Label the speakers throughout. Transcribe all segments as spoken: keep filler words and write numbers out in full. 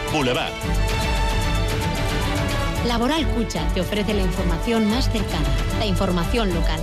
Speaker 1: Boulevard.
Speaker 2: Laboral Cucha te ofrece la información más cercana, la información local.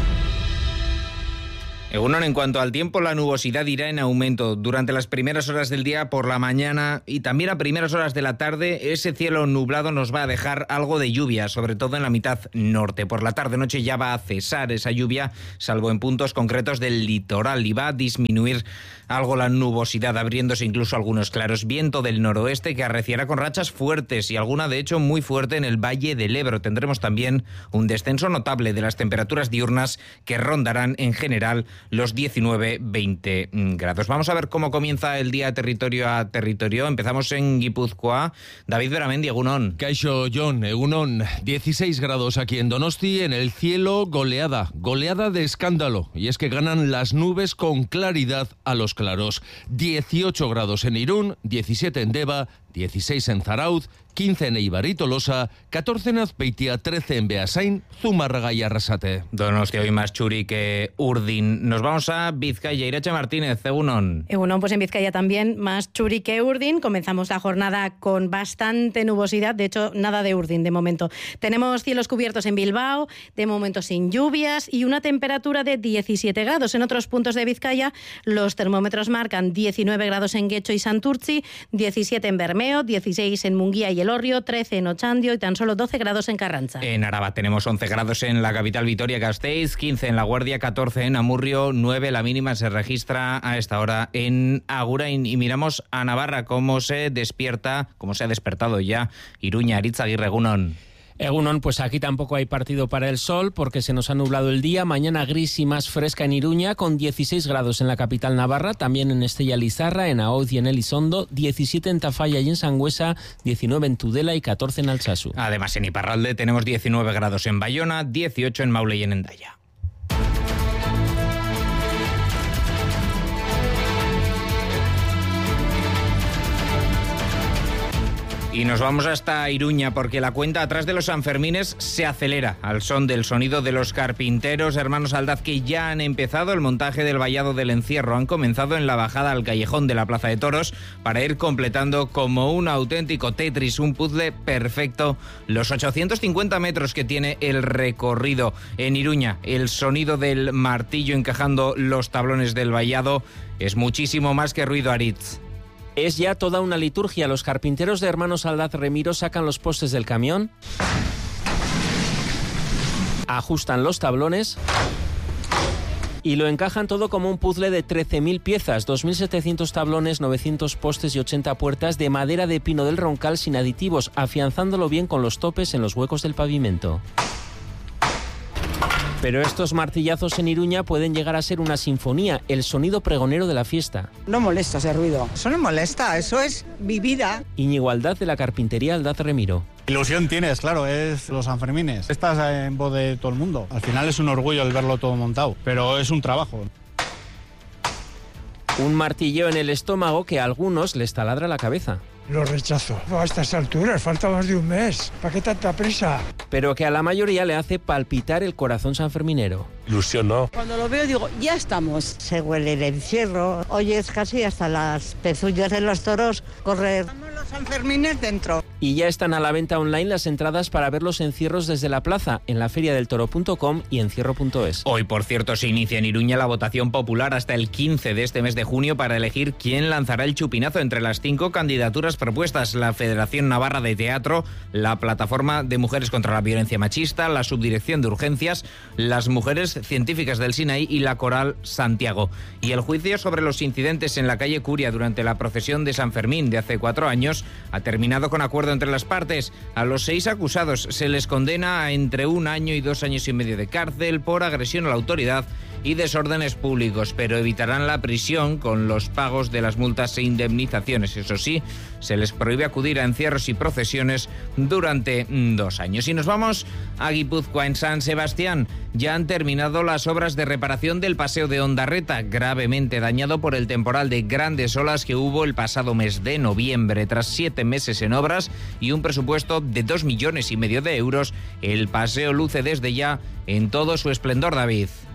Speaker 3: Egunon, en cuanto al tiempo, la nubosidad irá en aumento. Durante las primeras horas del día, por la mañana y también a primeras horas de la tarde, ese cielo nublado nos va a dejar algo de lluvia, sobre todo en la mitad norte. Por la tarde-noche ya va a cesar esa lluvia, salvo en puntos concretos del litoral, y va a disminuir algo la nubosidad, abriéndose incluso algunos claros. Viento del noroeste que arreciará con rachas fuertes y alguna de hecho muy fuerte en el Valle del Ebro. Tendremos también un descenso notable de las temperaturas diurnas que rondarán en general los diecinueve veinte grados. Vamos a ver cómo comienza el día territorio a territorio. Empezamos en Guipúzcoa. David Beramendi, egunon.
Speaker 4: Kaixo, Jon, egunon. dieciséis grados aquí en Donosti, en el cielo goleada, goleada de escándalo. Y es que ganan las nubes con claridad a los claros. dieciocho grados en Irún, diecisiete en Deva, dieciséis en Zarautz, quince en Eibar y Tolosa, catorce en Azpeitia, trece en Beasain, Zumárraga y Arrasate.
Speaker 3: Donostia hoy más churi que Urdin. Nos vamos a Vizcaya. Irache Martínez, egunon.
Speaker 5: Egunon, pues en Vizcaya también más churi que Urdin. Comenzamos la jornada con bastante nubosidad, de hecho nada de Urdin de momento. Tenemos cielos cubiertos en Bilbao, de momento sin lluvias y una temperatura de diecisiete grados. En otros puntos de Vizcaya los termómetros marcan diecinueve grados en Guecho y Santurtzi, diecisiete en Bermeo, dieciséis en Munguía y Elorrio, trece en Ochandio y tan solo doce grados en Carranza.
Speaker 3: En Araba tenemos once grados en la capital Vitoria-Gasteiz, quince en La Guardia, catorce en Amurrio, nueve la mínima se registra a esta hora en Agurain. Y miramos a Navarra, cómo se despierta, cómo se ha despertado ya Iruña. Aritzaguirre, egunon.
Speaker 6: Egunon, pues aquí tampoco hay partido para el sol porque se nos ha nublado el día. Mañana gris y más fresca en Iruña, con dieciséis grados en la capital navarra, también en Estella Lizarra, en Aoiz y en Elizondo, diecisiete en Tafalla y en Sangüesa, diecinueve en Tudela y catorce en Altsasu.
Speaker 3: Además, en Iparralde tenemos diecinueve grados en Bayona, dieciocho en Maule y en Hendaya. Y nos vamos hasta Iruña porque la cuenta atrás de los Sanfermines se acelera al son del sonido de los carpinteros hermanos Aldaz, que ya han empezado el montaje del vallado del encierro. Han comenzado en la bajada al callejón de la Plaza de Toros para ir completando como un auténtico Tetris, un puzzle perfecto, los ochocientos cincuenta metros que tiene el recorrido. En Iruña, el sonido del martillo encajando los tablones del vallado es muchísimo más que ruido, Aritz.
Speaker 6: Es ya toda una liturgia. Los carpinteros de hermanos Aldaz Remiro sacan los postes del camión, ajustan los tablones y lo encajan todo como un puzzle de trece mil piezas, dos mil setecientos tablones, novecientos postes y ochenta puertas de madera de pino del Roncal sin aditivos, afianzándolo bien con los topes en los huecos del pavimento. Pero estos martillazos en Iruña pueden llegar a ser una sinfonía, el sonido pregonero de la fiesta.
Speaker 7: No molesta ese ruido. Eso no molesta, eso es mi vida.
Speaker 6: Íñigo Aldaz, de la carpintería Aldaz Remiro.
Speaker 8: Ilusión tienes, claro, es los Sanfermines. Estás en voz de todo el mundo. Al final es un orgullo el verlo todo montado, pero es un trabajo.
Speaker 6: Un martilleo en el estómago que a algunos les taladra la cabeza.
Speaker 9: Lo rechazo. A estas alturas, falta más de un mes. ¿Para qué tanta prisa?
Speaker 6: Pero que a la mayoría le hace palpitar el corazón sanferminero.
Speaker 10: Ilusión, ¿no?
Speaker 7: Cuando lo veo digo, ya estamos. Se huele el encierro. Oyes casi hasta las pezuñas de los toros correr. Estamos los Sanfermines dentro.
Speaker 6: Y ya están a la venta online las entradas para ver los encierros desde la plaza, en la feria del toro punto com y encierro punto es.
Speaker 3: Hoy, por cierto, se inicia en Iruña la votación popular hasta el quince de este mes de junio para elegir quién lanzará el chupinazo entre las cinco candidaturas propuestas: la Federación Navarra de Teatro, la Plataforma de Mujeres contra la Violencia Machista, la Subdirección de Urgencias, las Mujeres Científicas del Sinaí y la Coral Santiago. Y el juicio sobre los incidentes en la calle Curia durante la procesión de San Fermín de hace cuatro años ha terminado con acuerdo entre las partes. A los seis acusados se les condena a entre un año y dos años y medio de cárcel por agresión a la autoridad y desórdenes públicos, pero evitarán la prisión con los pagos de las multas e indemnizaciones. Eso sí, se les prohíbe acudir a encierros y procesiones durante dos años. Y nos vamos a Guipúzcoa. En San Sebastián ya han terminado las obras de reparación del paseo de Ondarreta, gravemente dañado por el temporal de grandes olas que hubo el pasado mes de noviembre. Tras siete meses en obras y un presupuesto de dos millones y medio de euros, el paseo luce desde ya en todo su esplendor, David.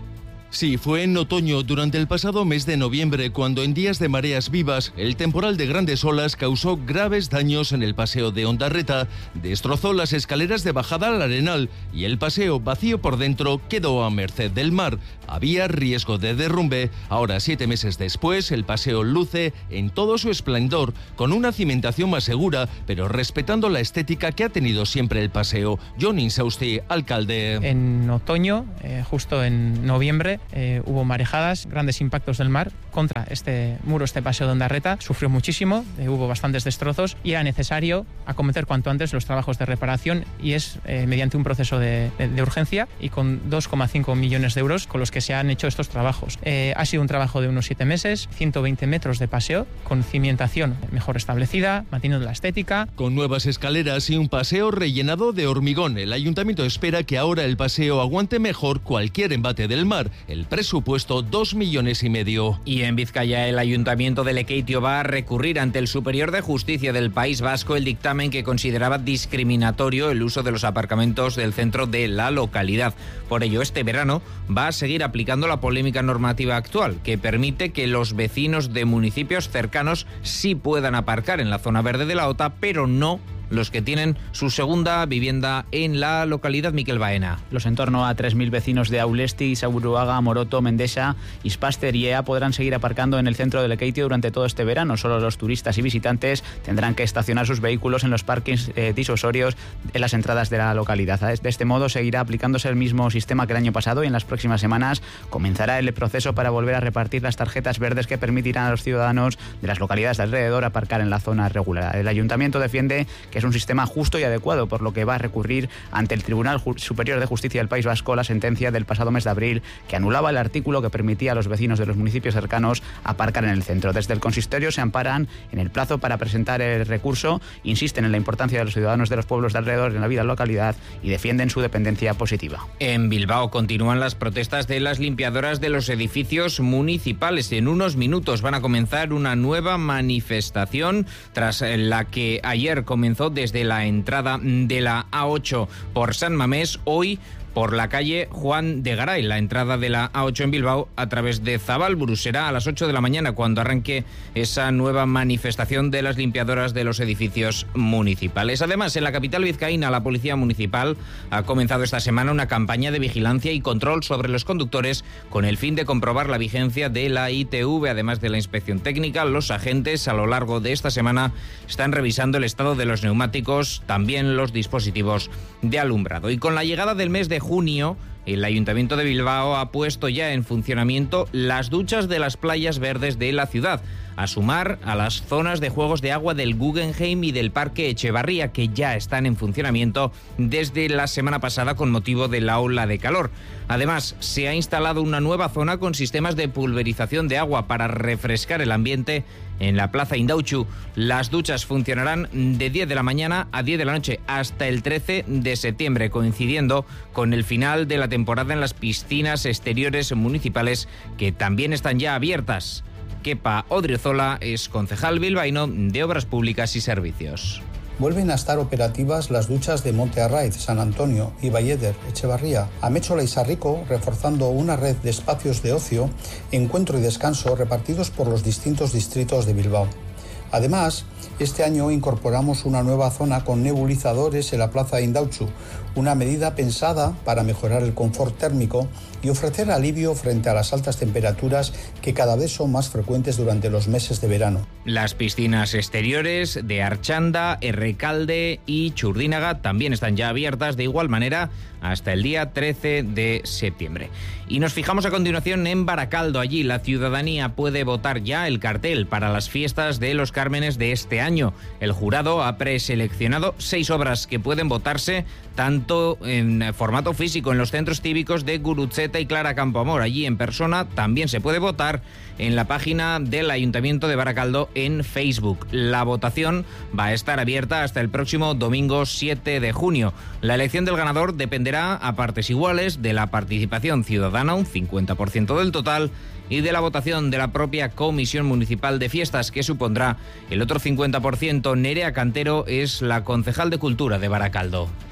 Speaker 4: Sí, fue en otoño, durante el pasado mes de noviembre, cuando en días de mareas vivas, el temporal de grandes olas causó graves daños en el paseo de Ondarreta, destrozó las escaleras de bajada al Arenal y el paseo, vacío por dentro, quedó a merced del mar. Había riesgo de derrumbe. Ahora, siete meses después, el paseo luce en todo su esplendor, con una cimentación más segura, pero respetando la estética que ha tenido siempre el paseo. Jon Insausti, alcalde.
Speaker 1: En otoño, eh, justo en noviembre, Eh, hubo marejadas, grandes impactos del mar contra este muro, este paseo de Ondarreta. Sufrió muchísimo, eh, hubo bastantes destrozos y era necesario acometer cuanto antes los trabajos de reparación, y es eh, mediante un proceso de, de, de urgencia y con dos coma cinco millones de euros con los que se han hecho estos trabajos. Eh, ha sido un trabajo de unos siete meses, ciento veinte metros de paseo con cimentación mejor establecida, manteniendo la estética.
Speaker 4: Con nuevas escaleras y un paseo rellenado de hormigón, el ayuntamiento espera que ahora el paseo aguante mejor cualquier embate del mar. El presupuesto, dos millones y medio.
Speaker 3: Y en Vizcaya, el Ayuntamiento de Lekeitio va a recurrir ante el Superior de Justicia del País Vasco el dictamen que consideraba discriminatorio el uso de los aparcamientos del centro de la localidad. Por ello, este verano va a seguir aplicando la polémica normativa actual, que permite que los vecinos de municipios cercanos sí puedan aparcar en la zona verde de la O T A, pero no los que tienen su segunda vivienda en la localidad. Miquel Baena.
Speaker 10: Los en torno a tres mil vecinos de Aulesti, Sauruaga, Moroto, Mendexa, Ispaster y Ea podrán seguir aparcando en el centro de Lekeitio durante todo este verano. Solo los turistas y visitantes tendrán que estacionar sus vehículos en los parkings eh, disuasorios en las entradas de la localidad. De este modo seguirá aplicándose el mismo sistema que el año pasado, y en las próximas semanas comenzará el proceso para volver a repartir las tarjetas verdes que permitirán a los ciudadanos de las localidades de alrededor aparcar en la zona regular. El ayuntamiento defiende que es un sistema justo y adecuado, por lo que va a recurrir ante el Tribunal Superior de Justicia del País Vasco la sentencia del pasado mes de abril que anulaba el artículo que permitía a los vecinos de los municipios cercanos aparcar en el centro. Desde el consistorio se amparan en el plazo para presentar el recurso, insisten en la importancia de los ciudadanos de los pueblos de alrededor en la vida de la localidad y defienden su dependencia positiva.
Speaker 3: En Bilbao continúan las protestas de las limpiadoras de los edificios municipales. En unos minutos van a comenzar una nueva manifestación tras la que ayer comenzó desde la entrada de la A ocho por San Mamés. Hoy por la calle Juan de Garay, la entrada de la A ocho en Bilbao a través de Zabalburu. Será a las ocho de la mañana cuando arranque esa nueva manifestación de las limpiadoras de los edificios municipales. Además, en la capital vizcaína, la Policía Municipal ha comenzado esta semana una campaña de vigilancia y control sobre los conductores con el fin de comprobar la vigencia de la I T V. Además de la inspección técnica, los agentes a lo largo de esta semana están revisando el estado de los neumáticos, también los dispositivos de alumbrado. Y con la llegada del mes de junio, el Ayuntamiento de Bilbao ha puesto ya en funcionamiento las duchas de las playas verdes de la ciudad, a sumar a las zonas de juegos de agua del Guggenheim y del Parque Echevarría, que ya están en funcionamiento desde la semana pasada con motivo de la ola de calor. Además, se ha instalado una nueva zona con sistemas de pulverización de agua para refrescar el ambiente en la Plaza Indautxu. Las duchas funcionarán de diez de la mañana a diez de la noche hasta el trece de septiembre, coincidiendo con el final de la temporada en las piscinas exteriores municipales, que también están ya abiertas. Kepa Odriozola es concejal bilbaíno de Obras Públicas y Servicios.
Speaker 11: Vuelven a estar operativas las duchas de Monte Arraiz, San Antonio, Ibaieder, Echevarría, Améchola y Sarrico, reforzando una red de espacios de ocio, encuentro y descanso repartidos por los distintos distritos de Bilbao. Además, este año incorporamos una nueva zona con nebulizadores en la Plaza Indautxu, una medida pensada para mejorar el confort térmico y ofrecer alivio frente a las altas temperaturas que cada vez son más frecuentes durante los meses de verano.
Speaker 3: Las piscinas exteriores de Archanda, Errecalde y Churdínaga también están ya abiertas de igual manera hasta el día trece de septiembre. Y nos fijamos a continuación en Baracaldo. Allí la ciudadanía puede votar ya el cartel para las fiestas de los Cármenes de este año. El jurado ha preseleccionado seis obras que pueden votarse tanto en formato físico en los centros cívicos de Gurutzeta y Clara Campoamor. Allí en persona también se puede votar en la página del Ayuntamiento de Baracaldo en Facebook. La votación va a estar abierta hasta el próximo domingo siete de junio. La elección del ganador dependerá a partes iguales de la participación ciudadana, un cincuenta por ciento del total, y de la votación de la propia Comisión Municipal de Fiestas, que supondrá el otro cincuenta por ciento. Nerea Cantero es la concejal de Cultura de Baracaldo.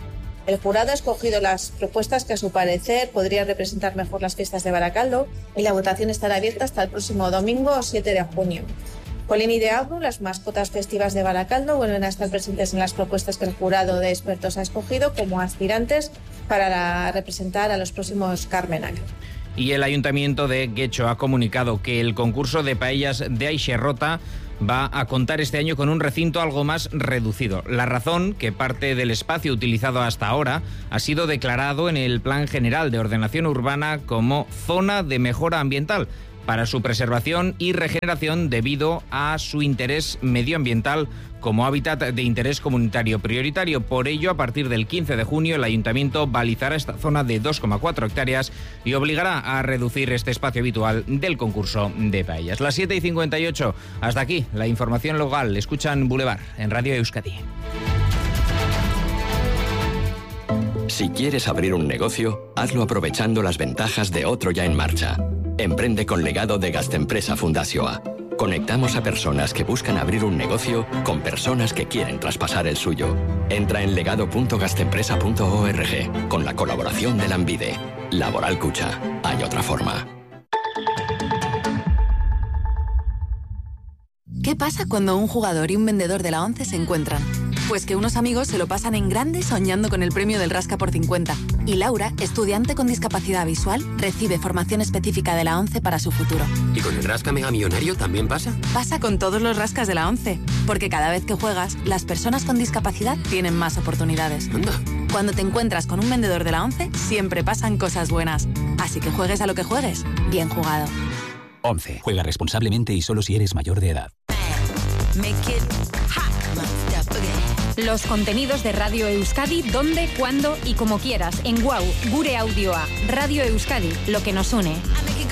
Speaker 12: El jurado ha escogido las propuestas que a su parecer podrían representar mejor las fiestas de Baracaldo y la votación estará abierta hasta el próximo domingo siete de junio. Colín y Deabru, las mascotas festivas de Baracaldo, vuelven a estar presentes en las propuestas que el jurado de expertos ha escogido como aspirantes para la, representar a los próximos Carmenak.
Speaker 3: Y el Ayuntamiento de Guecho ha comunicado que el concurso de paellas de Aixerrota va a contar este año con un recinto algo más reducido. La razón, que parte del espacio utilizado hasta ahora ha sido declarado en el Plan General de Ordenación Urbana como zona de mejora ambiental para su preservación y regeneración debido a su interés medioambiental como hábitat de interés comunitario prioritario. Por ello, a partir del quince de junio, el Ayuntamiento balizará esta zona de dos coma cuatro hectáreas y obligará a reducir este espacio habitual del concurso de paellas. Las siete y cincuenta y ocho. Hasta aquí la información local. Escuchan Boulevard en Radio Euskadi.
Speaker 13: Si quieres abrir un negocio, hazlo aprovechando las ventajas de otro ya en marcha. Emprende con legado de Gastempresa Fundazioa. Conectamos a personas que buscan abrir un negocio con personas que quieren traspasar el suyo. Entra en legado punto gastempresa punto org con la colaboración de Lanbide. Laboral Cucha. Hay otra forma.
Speaker 14: ¿Qué pasa cuando un jugador y un vendedor de la ONCE se encuentran? Pues que unos amigos se lo pasan en grande soñando con el premio del Rasca por cincuenta. Y Laura, estudiante con discapacidad visual, recibe formación específica de la ONCE para su futuro.
Speaker 15: ¿Y con el Rasca Mega Millonario también pasa?
Speaker 14: Pasa con todos los rascas de la ONCE. Porque cada vez que juegas, las personas con discapacidad tienen más oportunidades.
Speaker 15: Anda.
Speaker 14: Cuando te encuentras con un vendedor de la ONCE, siempre pasan cosas buenas. Así que juegues a lo que juegues, bien jugado.
Speaker 16: ONCE. Juega responsablemente y solo si eres mayor de edad.
Speaker 17: Los contenidos de Radio Euskadi, donde, cuándo y como quieras. En Guau, Gure Audioa. Radio Euskadi, lo que nos une.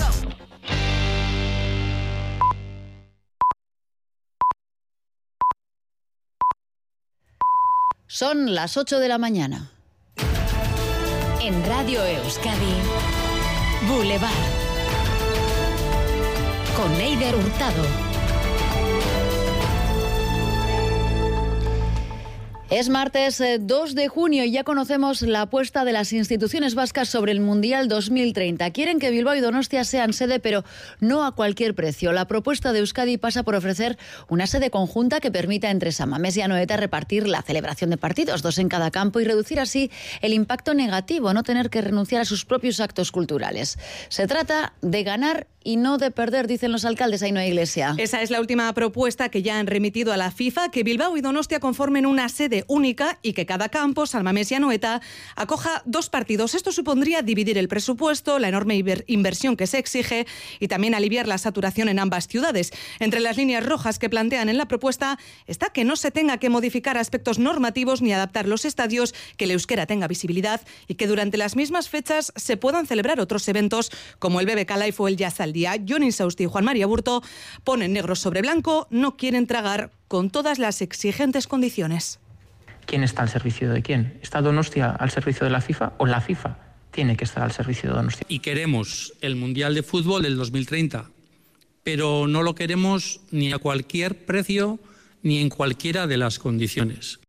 Speaker 18: Son las ocho de la mañana.
Speaker 2: En Radio Euskadi, Boulevard. Con Eider Hurtado.
Speaker 18: Es martes dos de junio y ya conocemos la apuesta de las instituciones vascas sobre el Mundial dos mil treinta. Quieren que Bilbao y Donostia sean sede, pero no a cualquier precio. La propuesta de Euskadi pasa por ofrecer una sede conjunta que permita entre San Mamés y Anoeta repartir la celebración de partidos, dos en cada campo, y reducir así el impacto negativo, no tener que renunciar a sus propios actos culturales. Se trata de ganar y no de perder, dicen los alcaldes. Ainhoa Iglesia.
Speaker 19: Esa es la última propuesta que ya han remitido a la FIFA, que Bilbao y Donostia conformen una sede única y que cada campo, San Mamés y Anoeta, acoja dos partidos. Esto supondría dividir el presupuesto, la enorme inversión que se exige y también aliviar la saturación en ambas ciudades. Entre las líneas rojas que plantean en la propuesta está que no se tenga que modificar aspectos normativos ni adaptar los estadios, que el euskera tenga visibilidad y que durante las mismas fechas se puedan celebrar otros eventos como el B B K Live o el Jazz al Día. Jonin Sausti y Juan María Burto ponen negro sobre blanco, no quieren tragar con todas las exigentes condiciones.
Speaker 1: ¿Quién está al servicio de quién? ¿Está Donostia al servicio de la FIFA o la FIFA tiene que estar al servicio de Donostia?
Speaker 20: Y queremos el Mundial de Fútbol del dos mil treinta, pero no lo queremos ni a cualquier precio ni en cualquiera de las condiciones.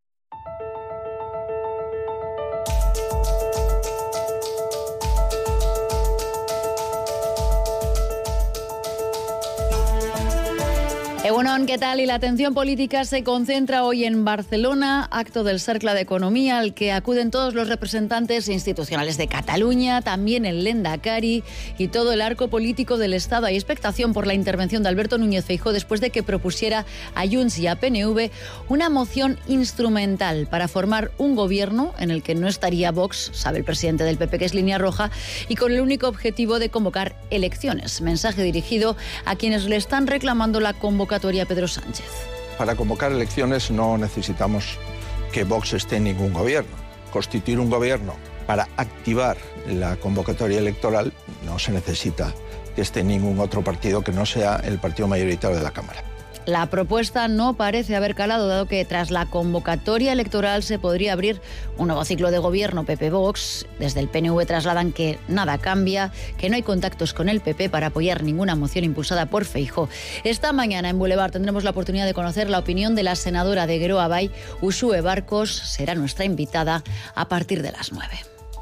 Speaker 18: Egunon, ¿qué tal? Y la atención política se concentra hoy en Barcelona, acto del Cercle de Economía al que acuden todos los representantes institucionales de Cataluña, también el Lehendakari y todo el arco político del Estado. Hay expectación por la intervención de Alberto Núñez Feijóo después de que propusiera a Junts y a P N V una moción instrumental para formar un gobierno en el que no estaría Vox, sabe el presidente del P P que es línea roja, y con el único objetivo de convocar elecciones. Mensaje dirigido a quienes le están reclamando la convocatoria a Pedro Sánchez.
Speaker 21: Para convocar elecciones no necesitamos que Vox esté en ningún gobierno. Constituir un gobierno para activar la convocatoria electoral no se necesita que esté en ningún otro partido que no sea el partido mayoritario de la Cámara.
Speaker 18: La propuesta no parece haber calado, dado que tras la convocatoria electoral se podría abrir un nuevo ciclo de gobierno P P-Vox. Desde el P N V trasladan que nada cambia, que no hay contactos con el P P para apoyar ninguna moción impulsada por Feijóo. Esta mañana en Boulevard tendremos la oportunidad de conocer la opinión de la senadora de Geroa Bai, Uxue Barcos. Será nuestra invitada a partir de las nueve.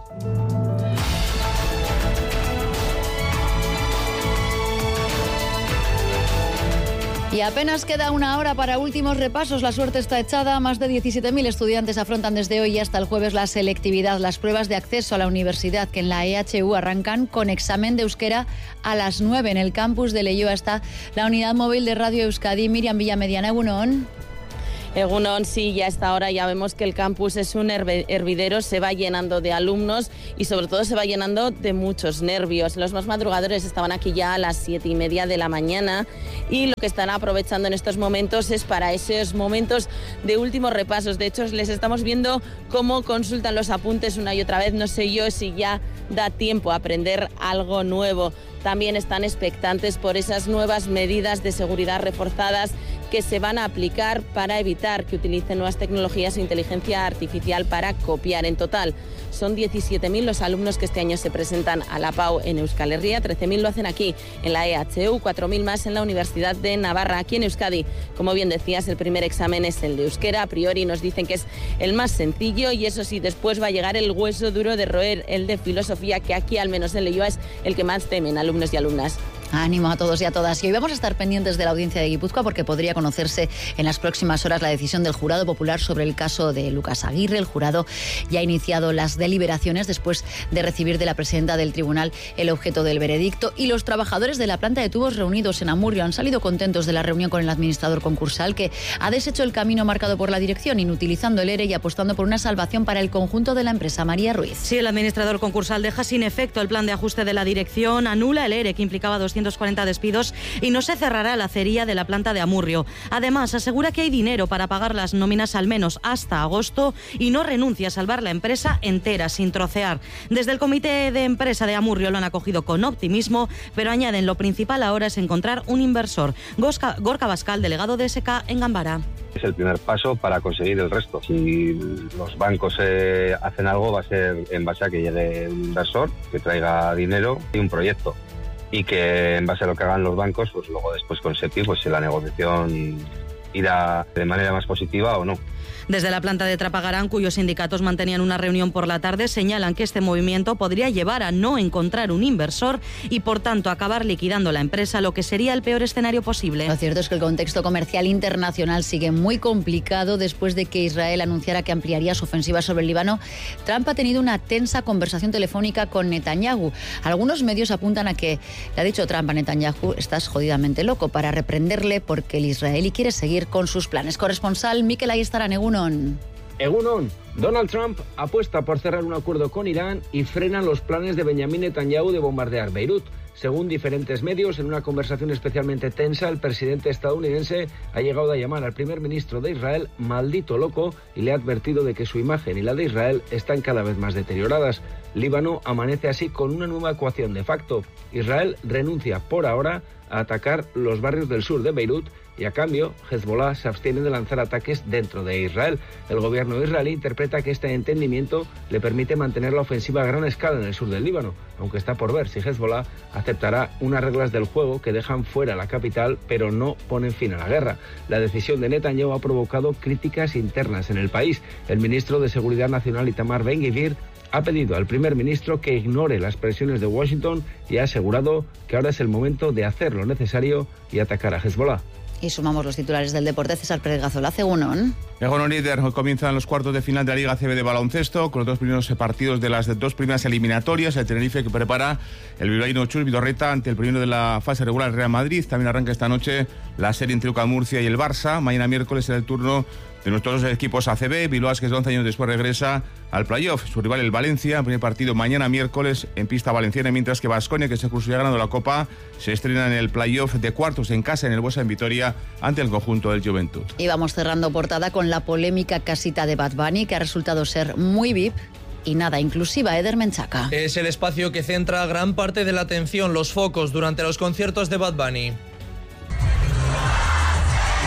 Speaker 18: Y apenas queda una hora para últimos repasos. La suerte está echada. Más de diecisiete mil estudiantes afrontan desde hoy hasta el jueves la selectividad, las pruebas de acceso a la universidad, que en la E H U arrancan con examen de euskera a las nueve. En el campus de Leioa está la unidad móvil de Radio Euskadi. Miriam Villamediana, Egunon.
Speaker 5: Egunon, sí, ya a esta hora ya vemos que el campus es un hervidero, se va llenando de alumnos y sobre todo se va llenando de muchos nervios. Los más madrugadores estaban aquí ya a las siete y media de la mañana y lo que están aprovechando en estos momentos es para esos momentos de últimos repasos. De hecho, les estamos viendo cómo consultan los apuntes una y otra vez. No sé yo si ya da tiempo a aprender algo nuevo. También están expectantes por esas nuevas medidas de seguridad reforzadas que se van a aplicar para evitar que utilicen nuevas tecnologías e inteligencia artificial para copiar. En total, son diecisiete mil los alumnos que este año se presentan a la P A U en Euskal Herria, trece mil lo hacen aquí en la E H U, cuatro mil más en la Universidad de Navarra. Aquí en Euskadi, como bien decías, el primer examen es el de euskera. A priori nos dicen que es el más sencillo y eso sí, después va a llegar el hueso duro de roer, el de filosofía, que aquí al menos en Leioa es el que más temen alumnos y alumnas.
Speaker 18: Ánimo a todos y a todas. Y hoy vamos a estar pendientes de la audiencia de Guipúzcoa porque podría conocerse en las próximas horas la decisión del jurado popular sobre el caso de Lucas Aguirre. El jurado ya ha iniciado las deliberaciones después de recibir de la presidenta del tribunal el objeto del veredicto. Y los trabajadores de la planta de tubos reunidos en Amurrio han salido contentos de la reunión con el administrador concursal, que ha deshecho el camino marcado por la dirección, inutilizando el ERE y apostando por una salvación para el conjunto de la empresa. María Ruiz.
Speaker 19: Sí, el administrador concursal deja sin efecto el plan de ajuste de la dirección, anula el ERE que implicaba doscientos cuarenta despidos y no se cerrará la acería de la planta de Amurrio. Además, asegura que hay dinero para pagar las nóminas al menos hasta agosto y no renuncia a salvar la empresa entera sin trocear. Desde el comité de empresa de Amurrio lo han acogido con optimismo, pero añaden lo principal ahora es encontrar un inversor. Gorka, Gorka Bascal, delegado de S K en Gambara.
Speaker 22: Es el primer paso para conseguir el resto. Si los bancos eh, hacen algo, va a ser en base a que llegue un inversor, que traiga dinero y un proyecto. Y que en base a lo que hagan los bancos, pues luego después con SEPI, pues si la negociación irá de manera más positiva o no.
Speaker 19: Desde la planta de Trapagarán, cuyos sindicatos mantenían una reunión por la tarde, señalan que este movimiento podría llevar a no encontrar un inversor y, por tanto, acabar liquidando la empresa, lo que sería el peor escenario posible.
Speaker 18: Lo cierto es que el contexto comercial internacional sigue muy complicado. Después de que Israel anunciara que ampliaría su ofensiva sobre el Líbano, Trump ha tenido una tensa conversación telefónica con Netanyahu. Algunos medios apuntan a que le ha dicho Trump a Netanyahu: estás jodidamente loco, para reprenderle porque el israelí quiere seguir con sus planes. Corresponsal Mikel Ayestarán, Egunon.
Speaker 23: Egunon, Donald Trump apuesta por cerrar un acuerdo con Irán y frena los planes de Benjamin Netanyahu de bombardear Beirut. Según diferentes medios, en una conversación especialmente tensa, el presidente estadounidense ha llegado a llamar al primer ministro de Israel maldito loco y le ha advertido de que su imagen y la de Israel están cada vez más deterioradas. Líbano amanece así con una nueva ecuación de facto. Israel renuncia por ahora a atacar los barrios del sur de Beirut y a cambio Hezbollah se abstiene de lanzar ataques dentro de Israel. El gobierno israelí interpreta que este entendimiento le permite mantener la ofensiva a gran escala en el sur del Líbano, aunque está por ver si Hezbollah aceptará unas reglas del juego que dejan fuera la capital pero no ponen fin a la guerra. La decisión de Netanyahu ha provocado críticas internas en el país. El ministro de Seguridad Nacional, Itamar Ben-Gvir, ha pedido al primer ministro que ignore las presiones de Washington y ha asegurado que ahora es el momento de hacer lo necesario y atacar a Hezbollah.
Speaker 18: Y sumamos los titulares del deporte. César Pérez Gazola, Egunon.
Speaker 24: Egunon líder, hoy comienzan los cuartos de final de la Liga A C B de baloncesto con los dos primeros partidos de las dos primeras eliminatorias. El Tenerife, que prepara el bilbaíno Chus Vidorreta ante el primero de la fase regular, Real Madrid. También arranca esta noche la serie entre Uca Murcia y el Barça. Mañana miércoles será el turno de nuestros dos equipos A C B. Bilbao, que once años después regresa al playoff. Su rival, el Valencia, primer partido mañana miércoles en pista valenciana, mientras que Baskonia, que se cruzó ya ganando la Copa, se estrena en el playoff de cuartos en casa en el Buesa en Vitoria ante el conjunto del Juventud.
Speaker 18: Y vamos cerrando portada con la polémica casita de Bad Bunny, que ha resultado ser muy V I P y nada inclusiva. Eder Menchaca.
Speaker 25: Es el espacio que centra gran parte de la atención, los focos durante los conciertos de Bad Bunny.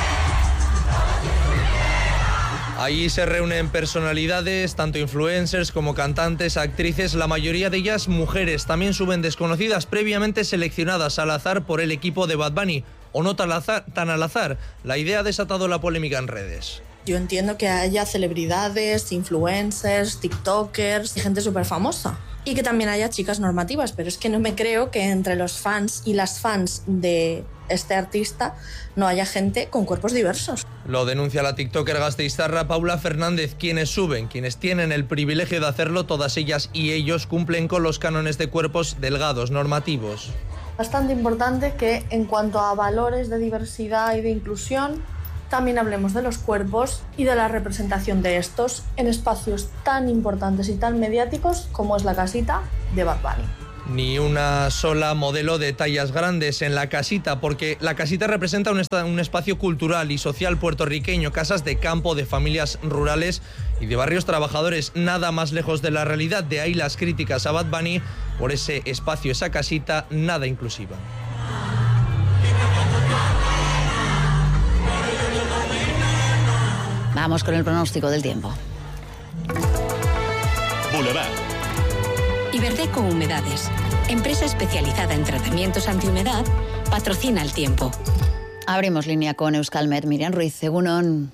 Speaker 25: Allí se reúnen personalidades, tanto influencers como cantantes, actrices, la mayoría de ellas mujeres. También suben desconocidas previamente seleccionadas al azar por el equipo de Bad Bunny. O no tan al azar, tan al azar. La idea ha desatado la polémica en redes.
Speaker 4: Yo entiendo que haya celebridades, influencers, tiktokers y gente súper famosa. Y que también haya chicas normativas, pero es que no me creo que entre los fans y las fans de este artista no haya gente con cuerpos diversos.
Speaker 25: Lo denuncia la tiktoker gasteiztarra Paula Fernández. Quienes suben, quienes tienen el privilegio de hacerlo, todas ellas y ellos cumplen con los cánones de cuerpos delgados, normativos.
Speaker 4: Bastante importante que en cuanto a valores de diversidad y de inclusión, también hablemos de los cuerpos y de la representación de estos en espacios tan importantes y tan mediáticos como es la casita de Bad Bunny.
Speaker 25: Ni una sola modelo de tallas grandes en la casita, porque la casita representa un, un espacio cultural y social puertorriqueño, casas de campo, de familias rurales y de barrios trabajadores, nada más lejos de la realidad. De ahí las críticas a Bad Bunny por ese espacio, esa casita nada inclusiva.
Speaker 18: Vamos con el pronóstico del tiempo.
Speaker 6: Boulevard.
Speaker 2: Iberdeco Humedades, empresa especializada en tratamientos antihumedad, patrocina el tiempo.
Speaker 18: Abrimos línea con Euskalmet. Miriam Ruiz, Egunon.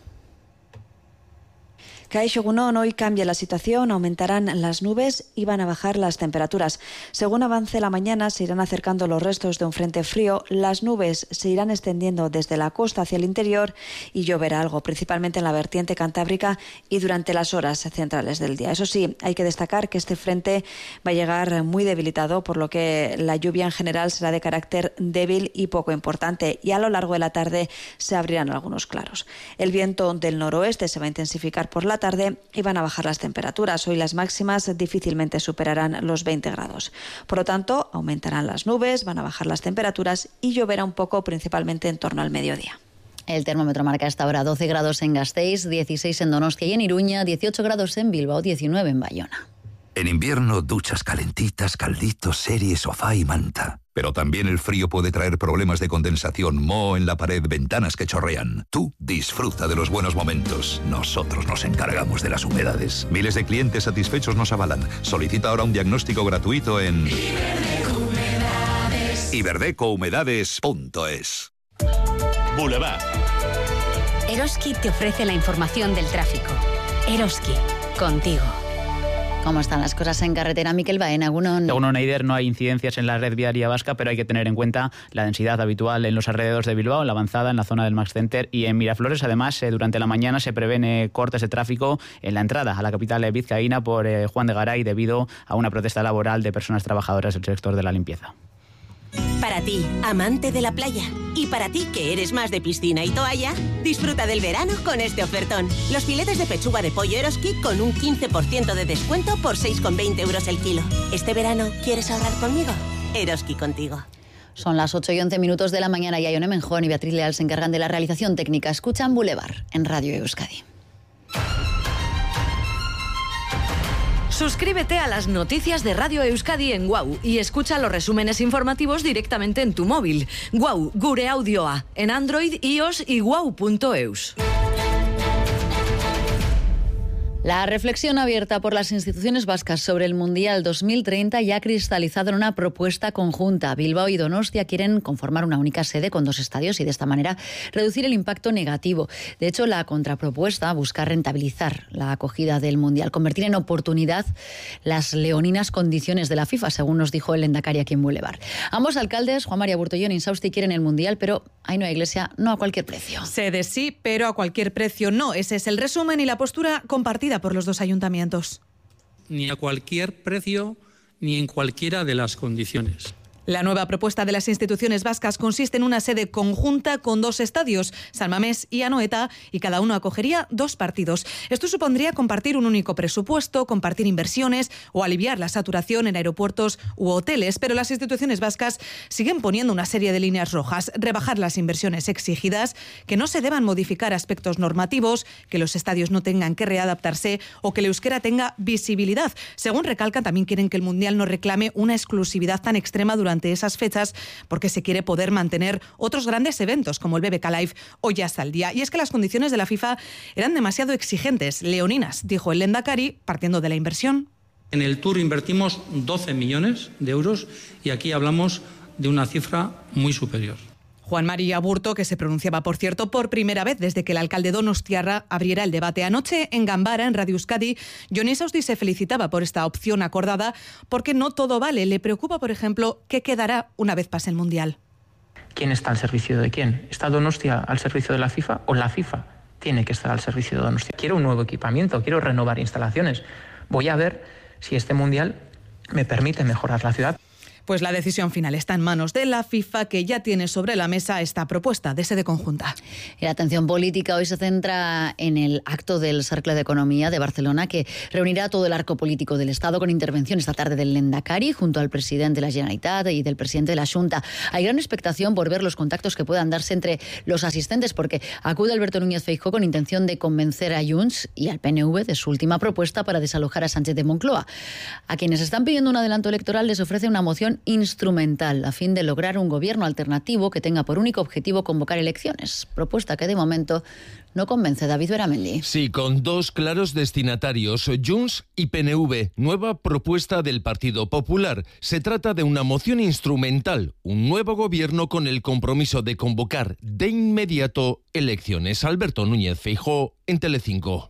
Speaker 7: Kaixo Egunon, hoy cambia la situación, aumentarán las nubes y van a bajar las temperaturas. Según avance la mañana, se irán acercando los restos de un frente frío, las nubes se irán extendiendo desde la costa hacia el interior y lloverá algo, principalmente en la vertiente cantábrica y durante las horas centrales del día. Eso sí, hay que destacar que este frente va a llegar muy debilitado, por lo que la lluvia en general será de carácter débil y poco importante, y a lo largo de la tarde se abrirán algunos claros. El viento del noroeste se va a intensificar por la tarde y van a bajar las temperaturas. Hoy las máximas difícilmente superarán los veinte grados. Por lo tanto, aumentarán las nubes, van a bajar las temperaturas y lloverá un poco, principalmente en torno al mediodía.
Speaker 18: El termómetro marca hasta ahora doce grados en Gasteiz, dieciséis en Donostia y en Iruña, dieciocho grados en Bilbao, diecinueve en Bayona.
Speaker 8: En invierno, duchas calentitas, calditos, serie, sofá y manta. Pero también el frío puede traer problemas de condensación, moho en la pared, ventanas que chorrean. Tú disfruta de los buenos momentos. Nosotros nos encargamos de las humedades. Miles de clientes satisfechos nos avalan. Solicita ahora un diagnóstico gratuito en iberdeco humedades punto es.
Speaker 6: Boulevard.
Speaker 2: Eroski te ofrece la información del tráfico. Eroski, contigo.
Speaker 18: ¿Cómo están las cosas en carretera? Miquel Baena, Egunon.
Speaker 10: Según Eider, no hay incidencias en la red viaria vasca, pero hay que tener en cuenta la densidad habitual en los alrededores de Bilbao, en la avanzada, en la zona del Max Center y en Miraflores. Además, eh, durante la mañana se prevén eh, cortes de tráfico en la entrada a la capital eh, vizcaína por eh, Juan de Garay debido a una protesta laboral de personas trabajadoras del sector de la limpieza.
Speaker 9: Para ti, amante de la playa, y para ti, que eres más de piscina y toalla, disfruta del verano con este ofertón. Los filetes de pechuga de pollo Eroski con un quince por ciento de descuento por seis con veinte euros el kilo. ¿Este verano quieres ahorrar conmigo? Eroski contigo.
Speaker 18: Son las ocho y once minutos de la mañana y Ione Menjón y Beatriz Leal se encargan de la realización técnica. Escuchan Boulevard en Radio Euskadi.
Speaker 26: Suscríbete a las noticias de Radio Euskadi en Guau y escucha los resúmenes informativos directamente en tu móvil. Guau, gure audioa, en Android, iOS y guau punto eus.
Speaker 18: La reflexión abierta por las instituciones vascas sobre el Mundial dos mil treinta ya ha cristalizado en una propuesta conjunta. Bilbao y Donostia quieren conformar una única sede con dos estadios y de esta manera reducir el impacto negativo. De hecho, la contrapropuesta busca rentabilizar la acogida del Mundial, convertir en oportunidad las leoninas condiciones de la FIFA, según nos dijo el Lehendakari aquí en Boulevard. Ambos alcaldes, Juan María Burtollón y Insausti, quieren el Mundial, pero Ainhoa Iglesia no a cualquier precio.
Speaker 19: Sede sí, pero a cualquier precio no. Ese es el resumen y la postura compartida por los dos ayuntamientos.
Speaker 20: Ni a cualquier precio, ni en cualquiera de las condiciones.
Speaker 19: La nueva propuesta de las instituciones vascas consiste en una sede conjunta con dos estadios, San Mamés y Anoeta, y cada uno acogería dos partidos. Esto supondría compartir un único presupuesto, compartir inversiones o aliviar la saturación en aeropuertos u hoteles, pero las instituciones vascas siguen poniendo una serie de líneas rojas: rebajar las inversiones exigidas, que no se deban modificar aspectos normativos, que los estadios no tengan que readaptarse o que el euskera tenga visibilidad. Según recalcan, también quieren que el Mundial no reclame una exclusividad tan extrema durante durante esas fechas porque se quiere poder mantener otros grandes eventos como el B B K Live o Ya está el día. Y es que las condiciones de la FIFA eran demasiado exigentes, leoninas, dijo el Lendakari, partiendo de la inversión.
Speaker 20: En el Tour invertimos doce millones de euros y aquí hablamos de una cifra muy superior.
Speaker 19: Juan María Aburto, que se pronunciaba, por cierto, por primera vez desde que el alcalde donostiarra abriera el debate anoche en Gambara, en Radio Euskadi, Jon Isausti se felicitaba por esta opción acordada porque no todo vale. Le preocupa, por ejemplo, qué quedará una vez pase el Mundial.
Speaker 1: ¿Quién está al servicio de quién? ¿Está Donostia al servicio de la FIFA o la FIFA tiene que estar al servicio de Donostia? Quiero un nuevo equipamiento, quiero renovar instalaciones. Voy a ver si este Mundial me permite mejorar la ciudad.
Speaker 19: Pues la decisión final está en manos de la FIFA, que ya tiene sobre la mesa esta propuesta de sede conjunta.
Speaker 18: Y la atención política hoy se centra en el acto del Cercle de Economía de Barcelona, que reunirá todo el arco político del Estado con intervención esta tarde del Lendakari junto al presidente de la Generalitat y del presidente de la Xunta. Hay gran expectación por ver los contactos que puedan darse entre los asistentes, porque acude Alberto Núñez Feijóo con intención de convencer a Junts y al P N V de su última propuesta para desalojar a Sánchez de Moncloa. A quienes están pidiendo un adelanto electoral les ofrece una moción instrumental a fin de lograr un gobierno alternativo que tenga por único objetivo convocar elecciones. Propuesta que de momento no convence. David Beramendi.
Speaker 3: Sí, con dos claros destinatarios, Junts y P N V. Nueva propuesta del Partido Popular. Se trata de una moción instrumental, un nuevo gobierno con el compromiso de convocar de inmediato elecciones. Alberto Núñez Feijóo en Telecinco.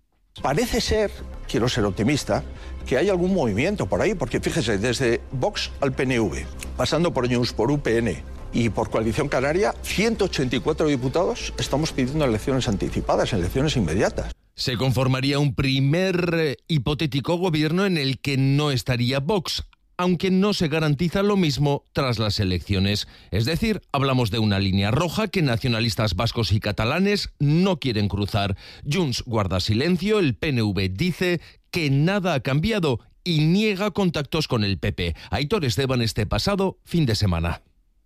Speaker 21: Parece ser, quiero ser optimista, que hay algún movimiento por ahí, porque fíjese, desde Vox al P N V, pasando por Junts, por U P N y por Coalición Canaria, ciento ochenta y cuatro diputados estamos pidiendo elecciones anticipadas, elecciones inmediatas.
Speaker 3: Se conformaría un primer eh, hipotético gobierno en el que no estaría Vox, aunque no se garantiza lo mismo tras las elecciones. Es decir, hablamos de una línea roja que nacionalistas vascos y catalanes no quieren cruzar. Junts guarda silencio, el P N V dice que nada ha cambiado y niega contactos con el P P. Aitor Esteban este pasado fin de semana.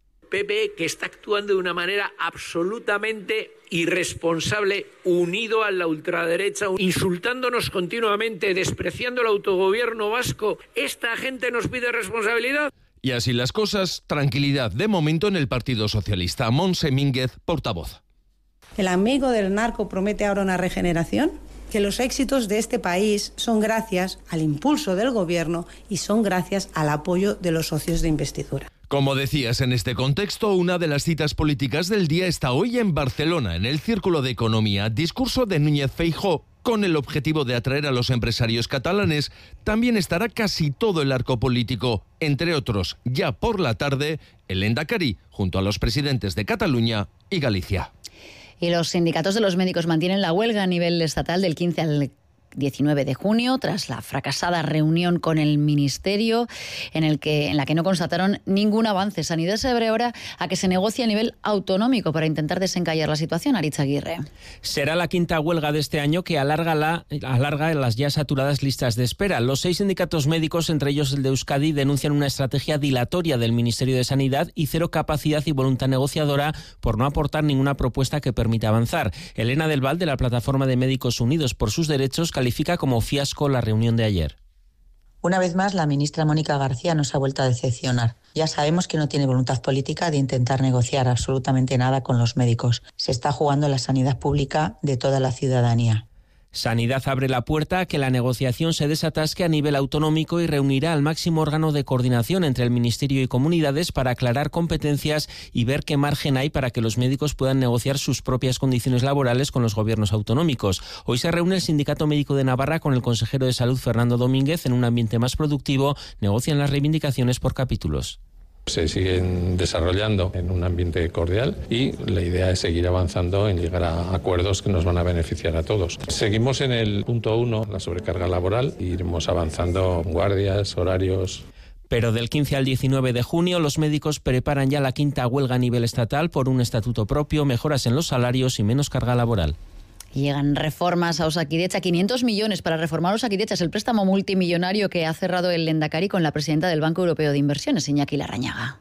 Speaker 11: P P que está actuando de una manera absolutamente irresponsable, unido a la ultraderecha, insultándonos continuamente, despreciando el autogobierno vasco. ¿Esta gente nos pide responsabilidad?
Speaker 3: Y así las cosas, tranquilidad de momento en el Partido Socialista. Montse Mínguez, portavoz.
Speaker 12: El amigo del narco promete ahora una regeneración. Que los éxitos de este país son gracias al impulso del gobierno y son gracias al apoyo de los socios de investidura.
Speaker 3: Como decías, en este contexto, una de las citas políticas del día está hoy en Barcelona, en el Círculo de Economía. Discurso de Núñez Feijóo, con el objetivo de atraer a los empresarios catalanes. También estará casi todo el arco político, entre otros, ya por la tarde, el Lendakari, junto a los presidentes de Cataluña y Galicia.
Speaker 18: Y los sindicatos de los médicos mantienen la huelga a nivel estatal del quince al diecinueve de junio, tras la fracasada reunión con el Ministerio, en, el que, en la que no constataron ningún avance. Sanidad se abre ahora a que se negocie a nivel autonómico para intentar desencallar la situación. Aritz Aguirre.
Speaker 13: Será la quinta huelga de este año que alarga, la, alarga las ya saturadas listas de espera. Los seis sindicatos médicos, entre ellos el de Euskadi, denuncian una estrategia dilatoria del Ministerio de Sanidad y cero capacidad y voluntad negociadora por no aportar ninguna propuesta que permita avanzar. Elena del Val, de la Plataforma de Médicos Unidos por sus Derechos, califica como fiasco la reunión de ayer.
Speaker 14: Una vez más, la ministra Mónica García nos ha vuelto a decepcionar. Ya sabemos que no tiene voluntad política de intentar negociar absolutamente nada con los médicos. Se está jugando la sanidad pública de toda la ciudadanía.
Speaker 13: Sanidad abre la puerta a que la negociación se desatasque a nivel autonómico y reunirá al máximo órgano de coordinación entre el Ministerio y comunidades para aclarar competencias y ver qué margen hay para que los médicos puedan negociar sus propias condiciones laborales con los gobiernos autonómicos. Hoy se reúne el Sindicato Médico de Navarra con el consejero de Salud, Fernando Domínguez. En un ambiente más productivo, negocian las reivindicaciones por capítulos.
Speaker 15: Se siguen desarrollando en un ambiente cordial y la idea es seguir avanzando en llegar a acuerdos que nos van a beneficiar a todos. Seguimos en el punto uno, la sobrecarga laboral, e iremos avanzando guardias, horarios.
Speaker 13: Pero del quince al diecinueve de junio los médicos preparan ya la quinta huelga a nivel estatal por un estatuto propio, mejoras en los salarios y menos carga laboral.
Speaker 18: Llegan reformas a Osakidetza, quinientos millones para reformar Osakidetza. Es el préstamo multimillonario que ha cerrado el Lendakari con la presidenta del Banco Europeo de Inversiones, Iñaki Larrañaga.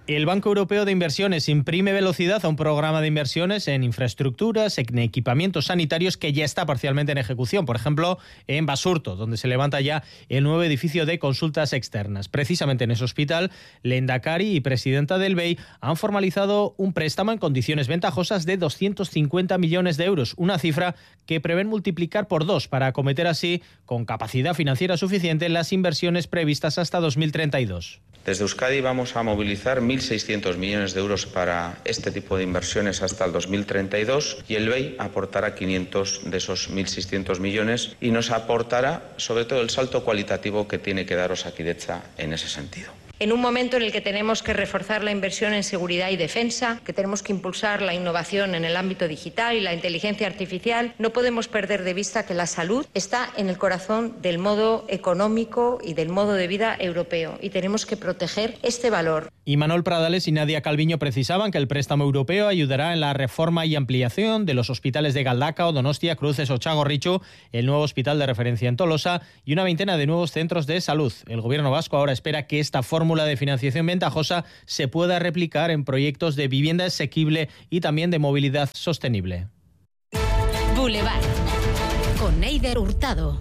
Speaker 5: El Banco Europeo de Inversiones imprime velocidad a un programa de inversiones en infraestructuras, en equipamientos sanitarios que ya está parcialmente en ejecución. Por ejemplo, en Basurto, donde se levanta ya el nuevo edificio de consultas externas. Precisamente en ese hospital, Lehendakari y presidenta del B E I han formalizado un préstamo en condiciones ventajosas de doscientos cincuenta millones de euros, una cifra que prevén multiplicar por dos para acometer así, con capacidad financiera suficiente, las inversiones previstas hasta dos mil treinta y dos.
Speaker 16: Desde Euskadi vamos a movilizar mil seiscientos millones de euros para este tipo de inversiones hasta el dos mil treinta y dos y el B E I aportará quinientos de esos mil seiscientos millones y nos aportará sobre todo el salto cualitativo que tiene que dar Osakidetza en ese sentido.
Speaker 17: En un momento en el que tenemos que reforzar la inversión en seguridad y defensa, que tenemos que impulsar la innovación en el ámbito digital y la inteligencia artificial, no podemos perder de vista que la salud está en el corazón del modo económico y del modo de vida europeo y tenemos que proteger este valor.
Speaker 5: Y Manuel Pradales y Nadia Calviño precisaban que el préstamo europeo ayudará en la reforma y ampliación de los hospitales de Galdakao, Donostia, Cruces o Txagorritxu, el nuevo hospital de referencia en Tolosa y una veintena de nuevos centros de salud. El gobierno vasco ahora espera que esta fórmula de financiación ventajosa se pueda replicar en proyectos de vivienda asequible y también de movilidad sostenible.
Speaker 2: Boulevard con Neider Hurtado.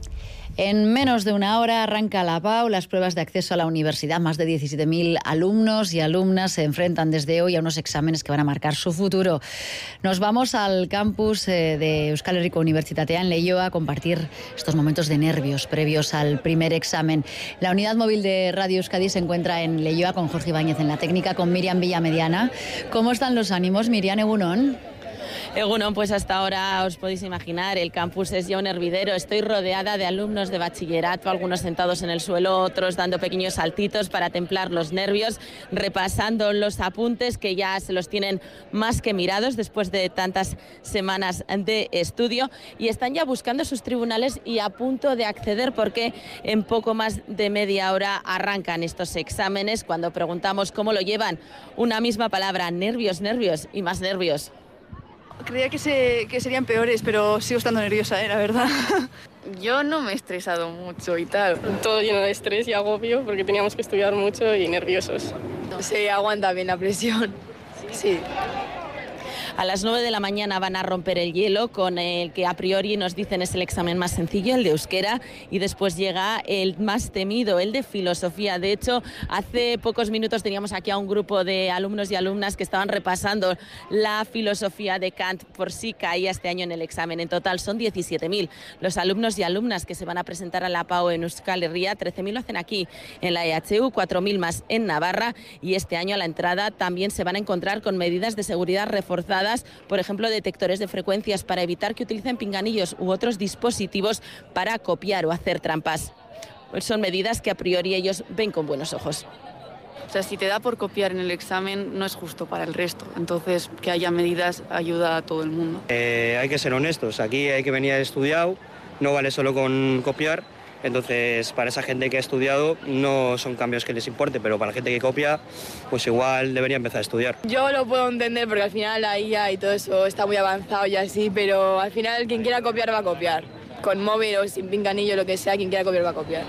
Speaker 18: En menos de una hora arranca la P A U, las pruebas de acceso a la universidad. Más de diecisiete mil alumnos y alumnas se enfrentan desde hoy a unos exámenes que van a marcar su futuro. Nos vamos al campus de Euskal Herriko Unibertsitatea en Leioa a compartir estos momentos de nervios previos al primer examen. La unidad móvil de Radio Euskadi se encuentra en Leioa con Jorge Ibáñez en la técnica, con Miriam Villamediana. ¿Cómo están los ánimos, Miriam? Egunon.
Speaker 22: Egunon, pues hasta ahora os podéis imaginar, el campus es ya un hervidero. Estoy rodeada de alumnos de bachillerato, algunos sentados en el suelo, otros dando pequeños saltitos para templar los nervios, repasando los apuntes que ya se los tienen más que mirados después de tantas semanas de estudio y están ya buscando sus tribunales y a punto de acceder porque en poco más de media hora arrancan estos exámenes. Cuando preguntamos cómo lo llevan, una misma palabra: nervios, nervios y más nervios.
Speaker 23: Creía que, se, que serían peores, pero sigo estando nerviosa, ¿eh? La verdad.
Speaker 24: Yo no me he estresado mucho y tal. Todo lleno de estrés y agobio porque teníamos que estudiar mucho y nerviosos.
Speaker 23: Se aguanta bien la presión, sí.
Speaker 22: A las nueve de la mañana van a romper el hielo con el que a priori nos dicen es el examen más sencillo, el de euskera, y después llega el más temido, el de filosofía. De hecho, hace pocos minutos teníamos aquí a un grupo de alumnos y alumnas que estaban repasando la filosofía de Kant por si caía este año en el examen. En total son diecisiete mil los alumnos y alumnas que se van a presentar a la P A U en Euskal Herria. trece mil lo hacen aquí en la E H U, cuatro mil más en Navarra, y este año a la entrada también se van a encontrar con medidas de seguridad reforzadas, por ejemplo, detectores de frecuencias para evitar que utilicen pinganillos u otros dispositivos para copiar o hacer trampas. Son medidas que a priori ellos ven con buenos ojos.
Speaker 24: O sea, si te da por copiar en el examen, no es justo para el resto. Entonces, que haya medidas ayuda a todo el mundo.
Speaker 27: Eh, hay que ser honestos. Aquí hay que venir estudiado, no vale solo con copiar. Entonces, para esa gente que ha estudiado, no son cambios que les importe, pero para la gente que copia, pues igual debería empezar a estudiar.
Speaker 23: Yo lo puedo entender porque al final la I A y todo eso está muy avanzado y así, pero al final quien quiera copiar va a copiar. Con móvil o sin pinganillo, lo que sea, quien quiera copiar va a copiar.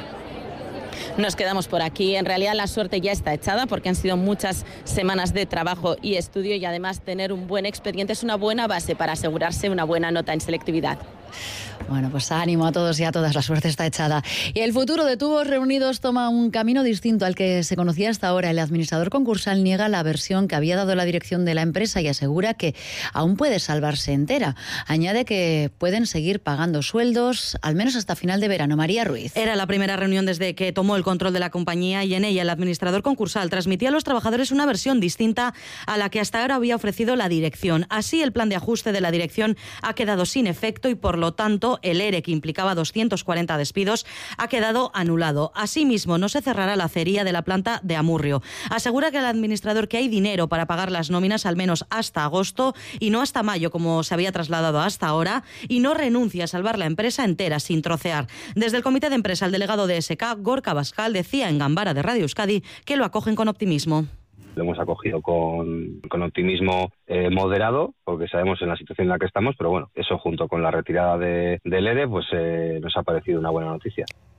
Speaker 22: Nos quedamos por aquí. En realidad la suerte ya está echada porque han sido muchas semanas de trabajo y estudio y además tener un buen expediente es una buena base para asegurarse una buena nota en selectividad.
Speaker 18: Bueno, pues ánimo a todos y a todas, la suerte está echada. Y el futuro de Tubos Reunidos toma un camino distinto al que se conocía hasta ahora. El administrador concursal niega la versión que había dado la dirección de la empresa y asegura que aún puede salvarse entera. Añade que pueden seguir pagando sueldos, al menos hasta final de verano. María Ruiz.
Speaker 28: Era la primera reunión desde que tomó el control de la compañía y en ella el administrador concursal transmitía a los trabajadores una versión distinta a la que hasta ahora había ofrecido la dirección. Así, el plan de ajuste de la dirección ha quedado sin efecto y, por lo tanto, el E R E, que implicaba doscientos cuarenta despidos, ha quedado anulado. Asimismo, no se cerrará la acería de la planta de Amurrio. Asegura que el administrador que hay dinero para pagar las nóminas al menos hasta agosto y no hasta mayo, como se había trasladado hasta ahora, y no renuncia a salvar la empresa entera sin trocear. Desde el comité de empresa, el delegado de S K, Gorka Bascal, decía en Gambara de Radio Euskadi que lo acogen con optimismo.
Speaker 29: Lo hemos acogido con, con optimismo eh, moderado, porque sabemos en la situación en la que estamos, pero bueno, eso junto con la retirada de, del E R E, pues eh, nos ha parecido una buena noticia.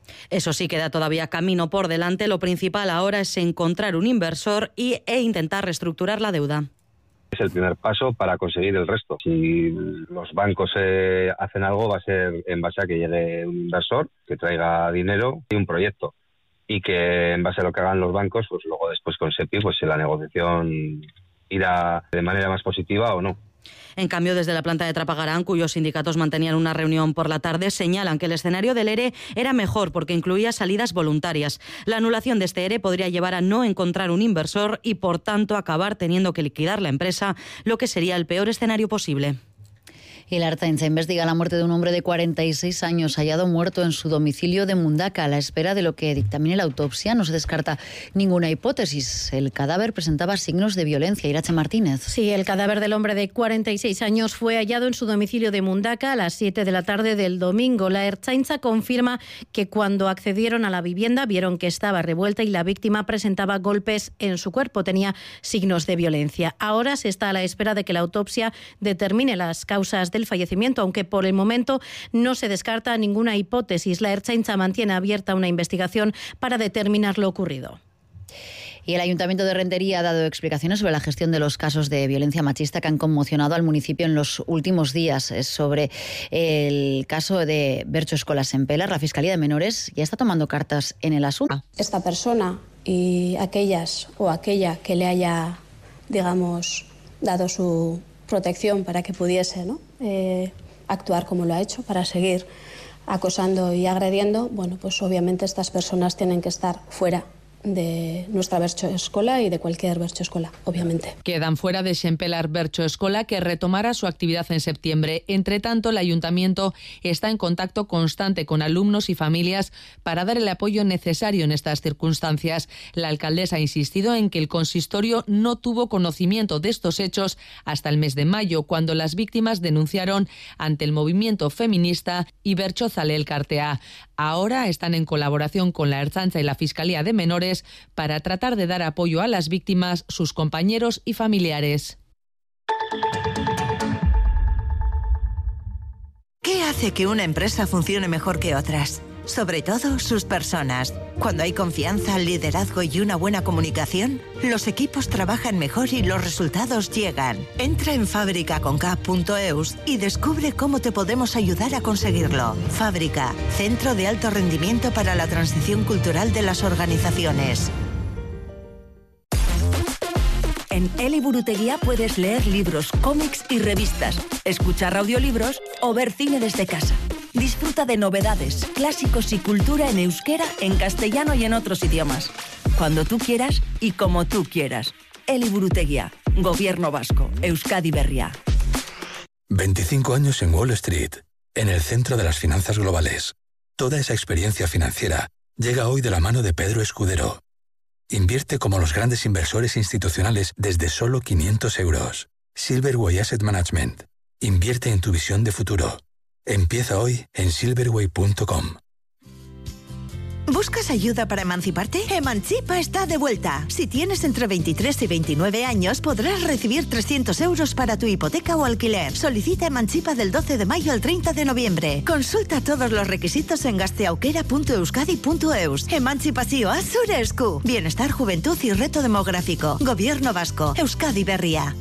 Speaker 28: Eso sí, queda todavía camino por delante. Lo principal ahora es encontrar un inversor y, e intentar reestructurar la deuda.
Speaker 29: Es el primer paso para conseguir el resto. Si los bancos eh, hacen algo, va a ser en base a que llegue un inversor que traiga dinero y un proyecto. Y que en base a lo que hagan los bancos, pues luego después con SEPI, pues si la negociación irá de manera más positiva o no.
Speaker 28: En cambio, desde la planta de Trapagarán, cuyos sindicatos mantenían una reunión por la tarde, señalan que el escenario del ERE era mejor porque incluía salidas voluntarias. La anulación de este ERE podría llevar a no encontrar un inversor y, por tanto, acabar teniendo que liquidar la empresa, lo que sería el peor escenario posible.
Speaker 18: Y la Ertzaintza investiga la muerte de un hombre de cuarenta y seis años hallado muerto en su domicilio de Mundaka. A la espera de lo que dictamine la autopsia, no se descarta ninguna hipótesis. El cadáver presentaba signos de violencia. Irache Martínez.
Speaker 4: Sí, el cadáver del hombre de cuarenta y seis años fue hallado en su domicilio de Mundaka a las siete de la tarde del domingo. La Ertzaintza confirma que cuando accedieron a la vivienda vieron que estaba revuelta y la víctima presentaba golpes en su cuerpo. Tenía signos de violencia. Ahora se está a la espera de que la autopsia determine las causas del fallecimiento, aunque por el momento no se descarta ninguna hipótesis. La Ertzaintza mantiene abierta una investigación para determinar lo ocurrido.
Speaker 18: Y el Ayuntamiento de Rentería ha dado explicaciones sobre la gestión de los casos de violencia machista que han conmocionado al municipio en los últimos días. Es sobre el caso de Bercho Escolas en Pelas. La Fiscalía de Menores ya está tomando cartas en el asunto.
Speaker 6: Esta persona y aquellas o aquella que le haya, digamos, dado su protección para que pudiese, ¿no? eh, actuar como lo ha hecho, para seguir acosando y agrediendo, bueno, pues obviamente estas personas tienen que estar fuera de nuestra Bercho Escola y de cualquier Bercho Escola, obviamente.
Speaker 7: Quedan fuera de Xempelar Bercho Escola, que retomará su actividad en septiembre. Entre tanto, el Ayuntamiento está en contacto constante con alumnos y familias para dar el apoyo necesario en estas circunstancias. La alcaldesa ha insistido en que el consistorio no tuvo conocimiento de estos hechos hasta el mes de mayo, cuando las víctimas denunciaron ante el movimiento feminista y Berchozale Elkartea. Ahora están en colaboración con la Ertzaintza y la Fiscalía de Menores para tratar de dar apoyo a las víctimas, sus compañeros y familiares.
Speaker 8: ¿Qué hace que una empresa funcione mejor que otras? Sobre todo sus personas. Cuando hay confianza, liderazgo y una buena comunicación, los equipos trabajan mejor y los resultados llegan. Entra en fábrica con k punto e u s y descubre cómo te podemos ayudar a conseguirlo. Fábrica, centro de alto rendimiento para la transición cultural de las organizaciones.
Speaker 9: En Eliburutegia puedes leer libros, cómics y revistas, escuchar audiolibros o ver cine desde casa. Disfruta de novedades, clásicos y cultura en euskera, en castellano y en otros idiomas. Cuando tú quieras y como tú quieras. Eliburutegia, Gobierno Vasco, Euskadi Berria.
Speaker 10: veinticinco años en Wall Street, en el centro de las finanzas globales. Toda esa experiencia financiera llega hoy de la mano de Pedro Escudero. Invierte como los grandes inversores institucionales desde solo quinientos euros. Silverway Asset Management. Invierte en tu visión de futuro. Empieza hoy en silverway punto com.
Speaker 8: ¿Buscas ayuda para emanciparte? Emancipa está de vuelta. Si tienes entre veintitrés y veintinueve años, podrás recibir trescientos euros para tu hipoteca o alquiler. Solicita Emancipa del doce de mayo al treinta de noviembre. Consulta todos los requisitos en gasteaukera punto euskadi punto e u s. Emantzipazioa zure esku. Bienestar, juventud y reto demográfico. Gobierno Vasco. Euskadi Berria.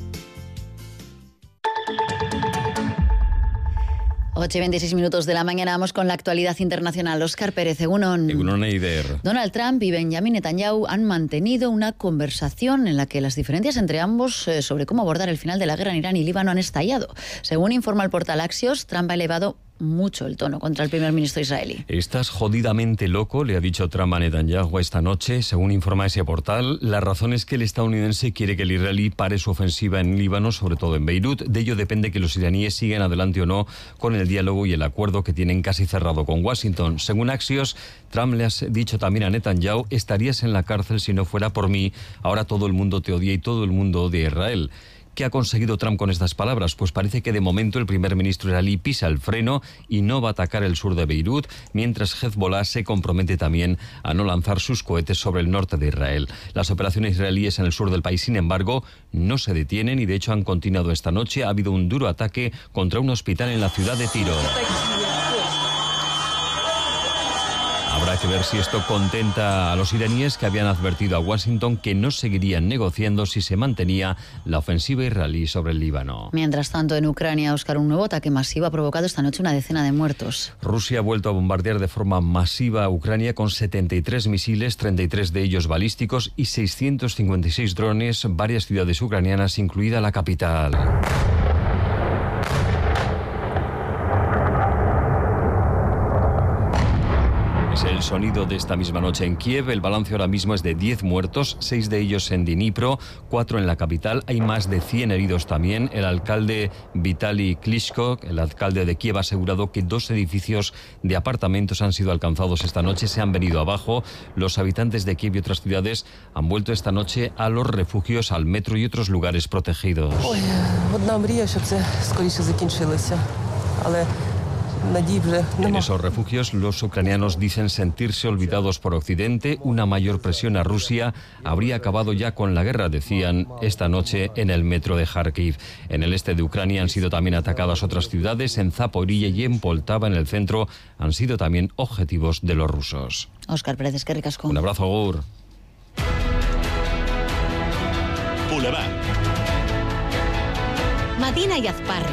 Speaker 18: ocho y veintiséis minutos de la mañana, vamos con la actualidad internacional. Óscar Pérez, Egunon.
Speaker 20: Egunon Eider.
Speaker 18: Donald Trump y Benjamin Netanyahu han mantenido una conversación en la que las diferencias entre ambos eh, sobre cómo abordar el final de la guerra en Irán y Líbano han estallado. Según informa el portal Axios, Trump ha elevado mucho el tono contra el primer ministro israelí.
Speaker 20: Estás jodidamente loco, le ha dicho Trump a Netanyahu esta noche. Según informa ese portal, la razón es que el estadounidense quiere que el israelí pare su ofensiva en Líbano, sobre todo en Beirut. De ello depende que los iraníes sigan adelante o no con el diálogo y el acuerdo que tienen casi cerrado con Washington. Según Axios, Trump le ha dicho también a Netanyahu: estarías en la cárcel si no fuera por mí, ahora todo el mundo te odia y todo el mundo odia a Israel. ¿Qué ha conseguido Trump con estas palabras? Pues parece que de momento el primer ministro israelí pisa el freno y no va a atacar el sur de Beirut, mientras Hezbollah se compromete también a no lanzar sus cohetes sobre el norte de Israel. Las operaciones israelíes en el sur del país, sin embargo, no se detienen y de hecho han continuado esta noche. Ha habido un duro ataque contra un hospital en la ciudad de Tiro. Habrá que ver si esto contenta a los iraníes, que habían advertido a Washington que no seguirían negociando si se mantenía la ofensiva israelí sobre el Líbano.
Speaker 18: Mientras tanto, en Ucrania, Óscar, un nuevo ataque masivo ha provocado esta noche una decena de muertos.
Speaker 20: Rusia ha vuelto a bombardear de forma masiva a Ucrania con setenta y tres misiles, treinta y tres de ellos balísticos y seiscientos cincuenta y seis drones, varias ciudades ucranianas, incluida la capital. Es el sonido de esta misma noche en Kiev. El balance ahora mismo es de diez muertos, seis de ellos en Dnipro, cuatro en la capital. Hay más de cien heridos también. El alcalde Vitaly Klitschko, el alcalde de Kiev, ha asegurado que dos edificios de apartamentos han sido alcanzados esta noche, se han venido abajo. Los habitantes de Kiev y otras ciudades han vuelto esta noche a los refugios, al metro y otros lugares protegidos. En esos refugios, los ucranianos dicen sentirse olvidados por Occidente. Una mayor presión a Rusia habría acabado ya con la guerra, decían esta noche en el metro de Kharkiv. En el este de Ucrania han sido también atacadas otras ciudades. En Zaporilla y en Poltava, en el centro, han sido también objetivos de los rusos.
Speaker 18: Óscar Pérez, es que ricasco.
Speaker 20: Un abrazo, Agur.
Speaker 2: Boulevard. Madina y Azparre.